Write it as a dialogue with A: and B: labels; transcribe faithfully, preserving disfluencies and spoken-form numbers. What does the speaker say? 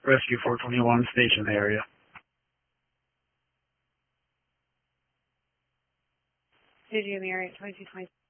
A: Rescue four twenty-one, station area.
B: Did you marry at twenty-two twenty?